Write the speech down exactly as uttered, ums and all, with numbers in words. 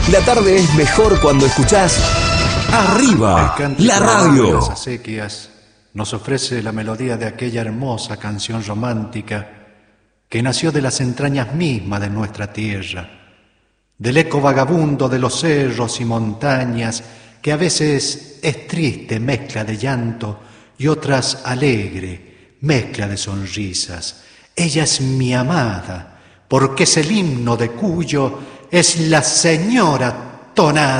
La tarde es mejor cuando escuchás Arriba, la radio. Las acequias nos ofrece la melodía de aquella hermosa canción romántica que nació de las entrañas mismas de nuestra tierra, del eco vagabundo de los cerros y montañas, que a veces es triste mezcla de llanto y otras alegre mezcla de sonrisas. Ella es mi amada, porque es el himno de Cuyo, es la señora tonada.